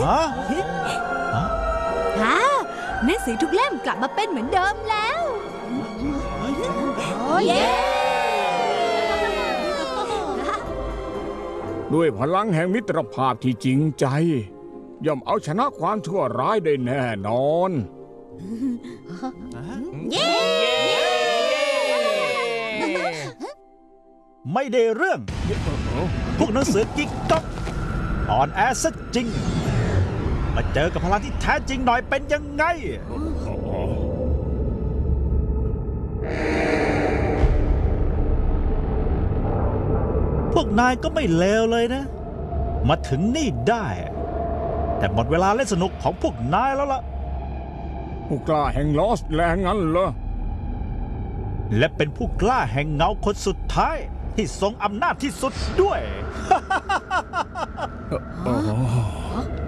หนังสือทุกเล่มกลับมาเป็นเหมือนเดิมแล้วเย้ด้วยพลังแห่งมิตรภาพที่จริงใจย่อมเอาชนะความชั่วร้ายได้แน่นอนเย้ไม่ได้เรื่องพวกหนังสือกิ๊กก๊อกอ่อนแอซะจริงมาเจอกับพลังที่แท้จริงหน่อยเป็นยังไงพวกนายก็ไม่เลวเลยนะมาถึงนี่ได้แต่หมดเวลาเล่นสนุกของพวกนายแล้วล่ะผู้กล้าแห่งลอสแลนด์งั้นเหรอและเป็นผู้กล้าแห่งเงาคนสุดท้ายที่ทรงอำนาจที่สุดด้วย